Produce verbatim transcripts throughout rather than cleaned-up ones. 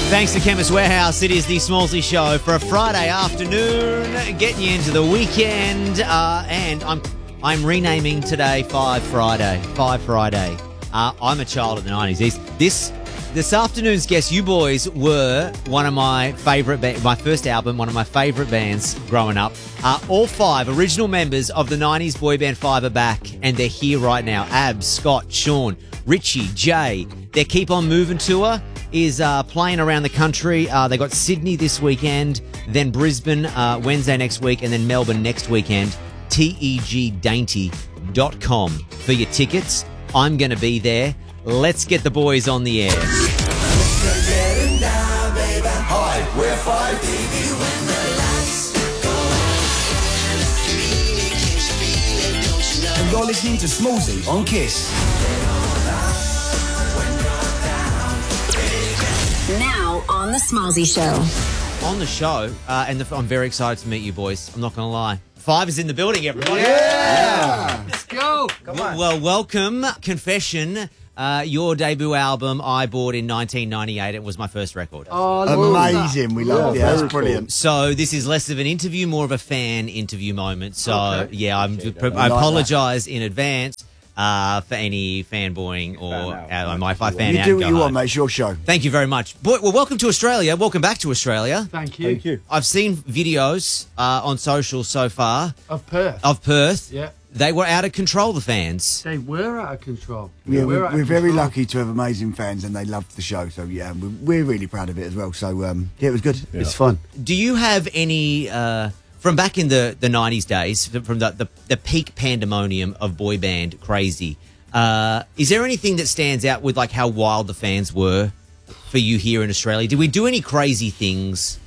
Thanks to Chemist Warehouse, it is the Smallsy Show for a Friday afternoon, getting you into the weekend. Uh, and I'm I'm renaming today Five Friday. Five Friday. Uh, I'm a child of the nineties. This this this afternoon's guests, you boys, were one of my favourite ba- my first album, one of my favourite bands growing up. Uh, all five original members of the nineties boy band Five are back, and they're here right now. Abs, Scott, Sean, Richie, Jay. Their Keep On Moving tour is uh, playing around the country. Uh, they got Sydney this weekend, then Brisbane uh, Wednesday next week, and then Melbourne next weekend. T E G dainty dot com for your tickets. I'm going to be there. Let's get the boys on the air. Hi, we're Five. And you're listening to Smallsy on Kiss. Now on the Smallsy Show. On the show, uh, and the, I'm very excited to meet you boys. I'm not going to lie. Five is in the building, everybody. Yeah! Let's go. Come on. Well, welcome. Confession. Uh, your debut album I bought in nineteen ninety-eight. It was my first record. Oh, I love that. Amazing. We love it. Yeah, that's brilliant. So this is less of an interview, more of a fan interview moment. So Okay. yeah, I'm, I like apologise in advance uh, for any fanboying or uh, my if I fan You out. do and what go you want, home. mate. It's your show. Thank you very much. Boy, well, welcome to Australia. Welcome back to Australia. Thank you. Thank you. I've seen videos uh, on social so far Of Perth. of Perth. Yeah. They were out of control, the fans. They were out of control. Yeah, We're we're, out we're of very control. lucky to have amazing fans, and they loved the show. So yeah, we're, we're really proud of it as well. So um, yeah, it was good. It's fun. Do you have any, uh, from back in the, the nineties days, from the, the, the peak pandemonium of boy band crazy, uh, is there anything that stands out with like how wild the fans were for you here in Australia? Did we do any crazy things?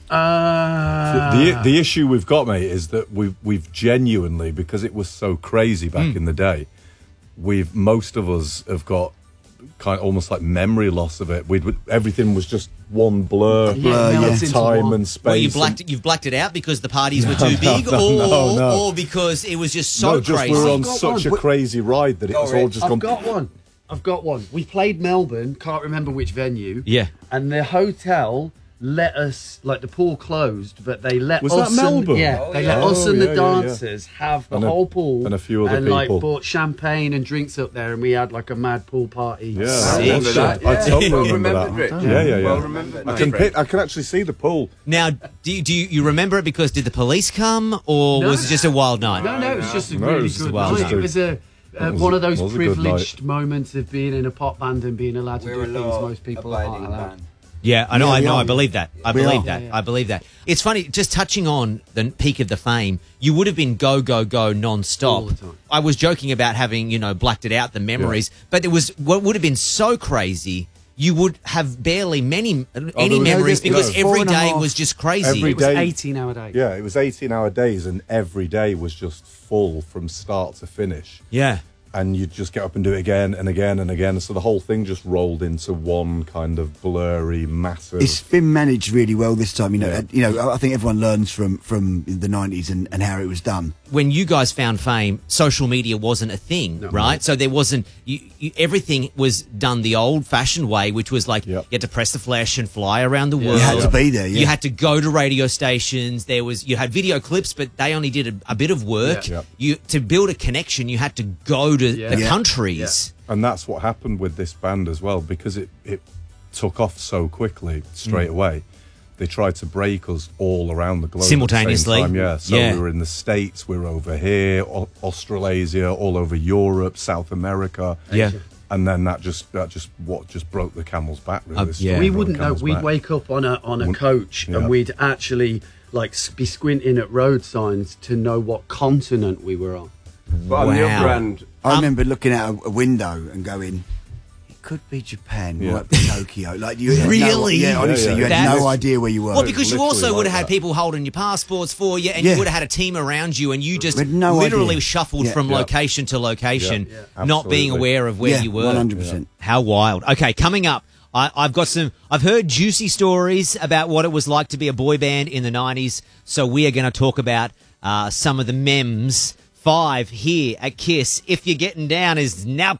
Uh, The, the issue we've got, mate, is that we've we've genuinely, because it was so crazy back in the day, we've most of us have got kind of almost like memory loss of it. We'd everything was just one blur, Blur, melts yeah. into time one. and space. Well, you and- blacked it, you've blacked it out because the parties were too big, no, or, no, no. or because it was just so no, just crazy? we were on I've got such one. a crazy ride that it was all just I've gone. got one. I've got one. We played Melbourne, can't remember which venue. Yeah. And the hotel let us, like the pool closed, but they let Was us. that and- Melbourne? yeah, Oh, they yeah. let us Oh, and the yeah, yeah, yeah. dancers have the And a- whole pool and a few other and like people. bought champagne and drinks up there, and we had like a mad pool party. Yeah, I I, remember watched that. it. I totally Well remember remembered, that. Rich. Yeah, yeah, yeah. Well remembered. I can pick, I can actually see the pool. Now, do you, do you, you remember it because did the police come, or No. was it just a wild night? No, no, it was just a No, it really was just good a wild night. night. It was a. Uh, was- one of those was a good privileged moments of being in a pop band and being allowed to We're a do things law most people aren't abiding allowed. band. Yeah, I know, Yeah, I we know, are. I believe that. I We believe are. that. Yeah, yeah. I believe that. It's funny, just touching on the peak of the fame, you would have been go, go, go non-stop. All the time. I was joking about having, you know, blacked it out, the memories, but it was what would have been so crazy, you would have barely many any there was- memories no, because no. Four every and a day half. was just crazy. Every It was day- eighteen hour days. Yeah, it was eighteen hour days, and every day was just full from start to finish. Yeah. And you'd just get up and do it again and again and again. So the whole thing just rolled into one kind of blurry, massive. It's been managed really well this time. You know, Yeah. uh, you know. I think everyone learns from from the nineties and, and how it was done. When you guys found fame, social media wasn't a thing, right? So there wasn't you, you, everything was done the old-fashioned way, which was like Yep. you had to press the flash and fly around the world. You had to be there. Yeah. You had to go to radio stations. There was you had video clips, but they only did a, a bit of work. Yeah. Yep. You to build a connection, you had to go to Yeah. the Yeah. countries. and that's what happened with this band as well, because it, it took off so quickly straight Mm. away. They tried to break us all around the globe Simultaneously? At the same time, yeah. So Yeah. we were in the States, we were over here, Au- Australasia, all over Europe, South America. Yeah. And then that just that just what just broke the camel's back. Really. Uh, The yeah. straw We broke the wouldn't know. camel's We'd back. wake up on a on a Wouldn't- coach yeah. and we'd actually like s- be squinting at road signs to know what continent we were on. But on the Wow. other hand, I remember looking out a, a window and going, "It could be Japan, Yeah. might be Tokyo." Like you, had no- Really? yeah, honestly, Yeah, yeah. you had That's- no idea where you were. Well, because you literally also like would have had that. people holding your passports for you, and Yeah. you would have had a team around you, and you just We had no literally idea. shuffled Yeah. from Yeah. location to location, Yeah. Yeah. not being Absolutely. aware of where yeah, you were. one hundred percent. How wild. Okay, coming up, I, I've got some, I've heard juicy stories about what it was like to be a boy band in the nineties, so we are going to talk about uh, some of the memes. Five here at Kiss. If You're Getting Down is now